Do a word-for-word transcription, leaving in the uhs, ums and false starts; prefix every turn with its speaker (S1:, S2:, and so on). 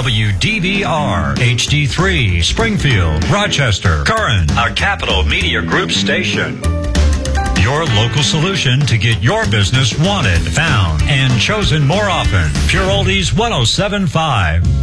S1: W D V R, H D three, Springfield, Rochester, Curran, a Capital Media Group station. Your local solution to get your business wanted, found, and chosen more often. Pure Oldies one oh seven point five.